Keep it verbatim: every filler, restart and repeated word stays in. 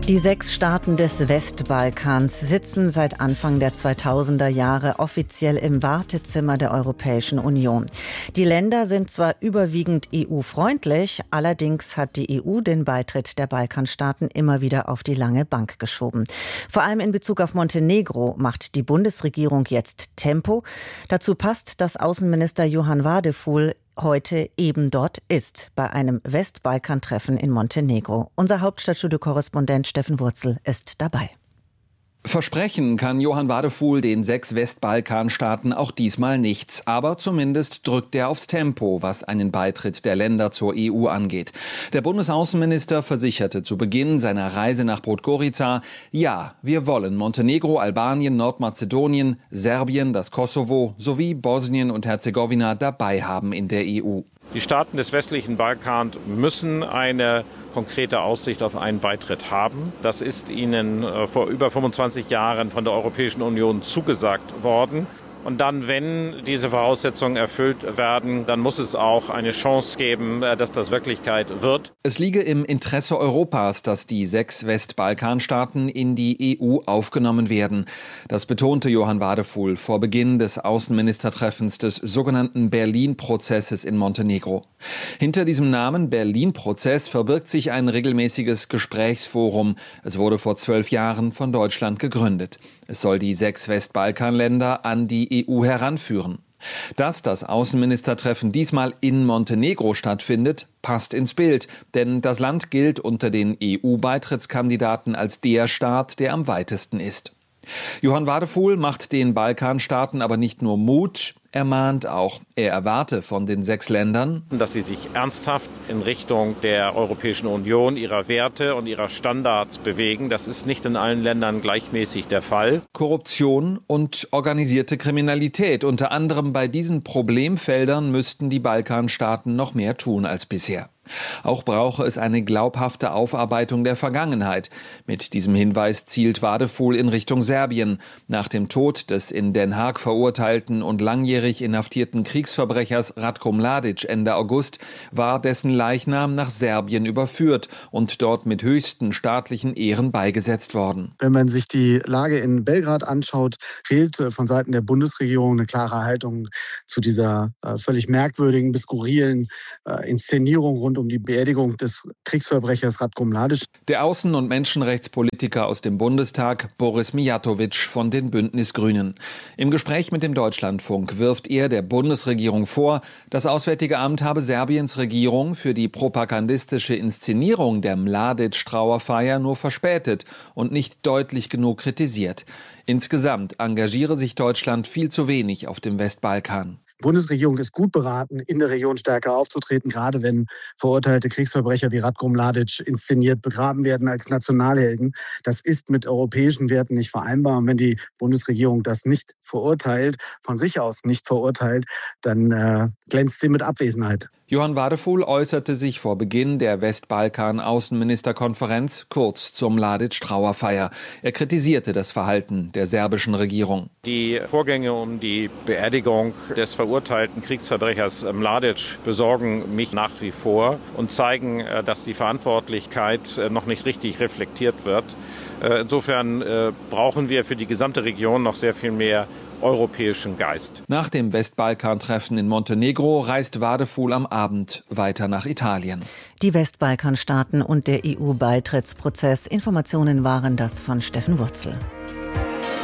Die sechs Staaten des Westbalkans sitzen seit Anfang der zweitausender Jahre offiziell im Wartezimmer der Europäischen Union. Die Länder sind zwar überwiegend E U-freundlich, allerdings hat die E U den Beitritt der Balkanstaaten immer wieder auf die lange Bank geschoben. Vor allem in Bezug auf Montenegro macht die Bundesregierung jetzt Tempo. Dazu passt, dass Außenminister Johan Wadefuhl heute eben dort ist, bei einem Westbalkan-Treffen in Montenegro. Unser Hauptstadtstudio-Korrespondent Steffen Wurzel ist dabei. Versprechen kann Johan Wadefuhl den sechs Westbalkanstaaten auch diesmal nichts. Aber zumindest drückt er aufs Tempo, was einen Beitritt der Länder zur E U angeht. Der Bundesaußenminister versicherte zu Beginn seiner Reise nach Podgorica, ja, wir wollen Montenegro, Albanien, Nordmazedonien, Serbien, das Kosovo sowie Bosnien und Herzegowina dabei haben in der E U. Die Staaten des westlichen Balkans müssen eine konkrete Aussicht auf einen Beitritt haben. Das ist ihnen vor über fünfundzwanzig Jahren von der Europäischen Union zugesagt worden. Und dann, wenn diese Voraussetzungen erfüllt werden, dann muss es auch eine Chance geben, dass das Wirklichkeit wird. Es liege im Interesse Europas, dass die sechs Westbalkanstaaten in die E U aufgenommen werden. Das betonte Johan Wadefuhl vor Beginn des Außenministertreffens des sogenannten Berlin-Prozesses in Montenegro. Hinter diesem Namen Berlin-Prozess verbirgt sich ein regelmäßiges Gesprächsforum. Es wurde vor zwölf Jahren von Deutschland gegründet. Es soll die sechs Westbalkanländer an die E U heranführen. Dass das Außenministertreffen diesmal in Montenegro stattfindet, passt ins Bild, denn das Land gilt unter den E U-Beitrittskandidaten als der Staat, der am weitesten ist. Johan Wadefuhl macht den Balkanstaaten aber nicht nur Mut, er mahnt auch. Er erwarte von den sechs Ländern, dass sie sich ernsthaft in Richtung der Europäischen Union, ihrer Werte und ihrer Standards bewegen. Das ist nicht in allen Ländern gleichmäßig der Fall. Korruption und organisierte Kriminalität. Unter anderem bei diesen Problemfeldern müssten die Balkanstaaten noch mehr tun als bisher. Auch brauche es eine glaubhafte Aufarbeitung der Vergangenheit. Mit diesem Hinweis zielt Wadefuhl in Richtung Serbien. Nach dem Tod des in Den Haag verurteilten und langjährig inhaftierten Kriegsverbrechers Ratko Mladic Ende August war dessen Leichnam nach Serbien überführt und dort mit höchsten staatlichen Ehren beigesetzt worden. Wenn man sich die Lage in Belgrad anschaut, fehlt von Seiten der Bundesregierung eine klare Haltung zu dieser äh, völlig merkwürdigen bis skurrilen äh, Inszenierung rund um die Beerdigung des Kriegsverbrechers Ratko Mladic. Der Außen- und Menschenrechtspolitiker aus dem Bundestag, Boris Mijatovic von den Bündnisgrünen. Im Gespräch mit dem Deutschlandfunk wirft er der Bundesregierung vor, das Auswärtige Amt habe Serbiens Regierung für die propagandistische Inszenierung der Mladic-Trauerfeier nur verspätet und nicht deutlich genug kritisiert. Insgesamt engagiere sich Deutschland viel zu wenig auf dem Westbalkan. Die Bundesregierung ist gut beraten, in der Region stärker aufzutreten, gerade wenn verurteilte Kriegsverbrecher wie Ratko Mladic inszeniert begraben werden als Nationalhelden. Das ist mit europäischen Werten nicht vereinbar. Und wenn die Bundesregierung das nicht verurteilt, von sich aus nicht verurteilt, dann äh, glänzt sie mit Abwesenheit. Johan Wadefuhl äußerte sich vor Beginn der Westbalkan-Außenministerkonferenz kurz zur Mladic-Trauerfeier. Er kritisierte das Verhalten der serbischen Regierung. Die Vorgänge um die Beerdigung des verurteilten Kriegsverbrechers Mladic besorgen mich nach wie vor und zeigen, dass die Verantwortlichkeit noch nicht richtig reflektiert wird. Insofern brauchen wir für die gesamte Region noch sehr viel mehr europäischen Geist. Nach dem Westbalkan-Treffen in Montenegro reist Wadefuhl am Abend weiter nach Italien. Die Westbalkanstaaten und der E U-Beitrittsprozess. Informationen waren das von Steffen Wurzel.